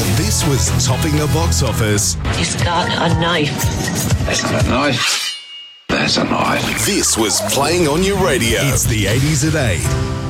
This was topping the box office. He's got a knife. That's not a knife. That's a knife. This was playing on your radio. It's the 80s at 8.